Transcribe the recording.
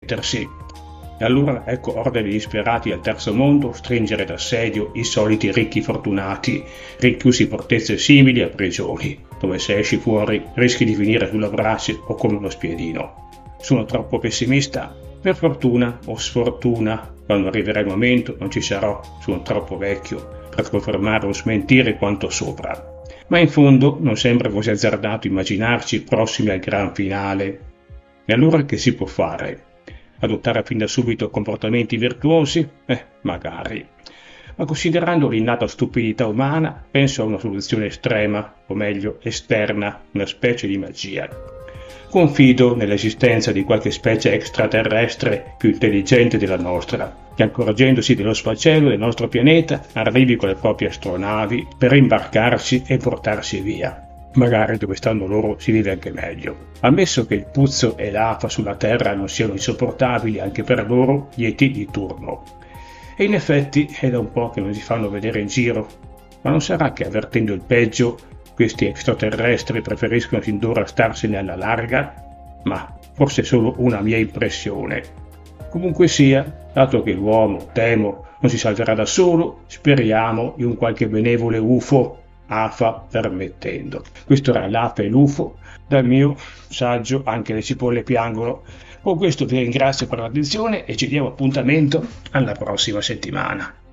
rimettersi. E allora ecco ordini disperati del terzo mondo stringere d'assedio i soliti ricchi fortunati, rinchiusi in fortezze simili a prigioni, dove se esci fuori rischi di finire sulla brace o come uno spiedino. Sono troppo pessimista? Per fortuna o sfortuna, quando arriverà il momento non ci sarò, sono troppo vecchio per confermare o smentire quanto sopra. Ma in fondo non sembra così azzardato immaginarci prossimi al gran finale. E allora che si può fare? Adottare fin da subito comportamenti virtuosi? Magari. Ma considerando l'innata stupidità umana, penso a una soluzione estrema, o meglio esterna, una specie di magia. Confido nell'esistenza di qualche specie extraterrestre più intelligente della nostra, che accorgendosi dello sfacelo del nostro pianeta arrivi con le proprie astronavi per imbarcarsi e portarsi via. Magari dove stanno loro si vive anche meglio. Ammesso che il puzzo e l'afa sulla Terra non siano insopportabili anche per loro, gli ET di turno. E in effetti è da un po' che non si fanno vedere in giro. Ma non sarà che avvertendo il peggio questi extraterrestri preferiscono sin d'ora starsene alla larga? Ma forse è solo una mia impressione. Comunque sia, dato che l'uomo, temo, non si salverà da solo, speriamo in un qualche benevole UFO, AFA permettendo. Questo era l'AFA e l'UFO, dal mio saggio Anche le cipolle piangono. Con questo vi ringrazio per l'attenzione e ci diamo appuntamento alla prossima settimana.